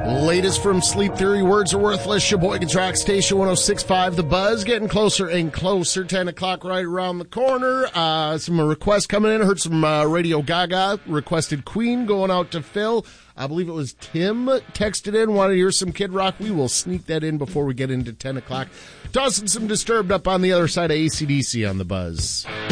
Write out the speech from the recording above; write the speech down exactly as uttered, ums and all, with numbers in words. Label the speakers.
Speaker 1: Latest from Sleep Theory, Words Are Worthless, Sheboygan Track Station one oh six point five, The Buzz, getting closer and closer, ten o'clock right around the corner. Uh, some requests coming in, heard some uh, Radio Gaga, requested Queen going out to Phil. I believe it was Tim texted in, wanted to hear some Kid Rock. We will sneak that in before we get into ten o'clock. Tossing some Disturbed up on the other side of A C D C on The Buzz.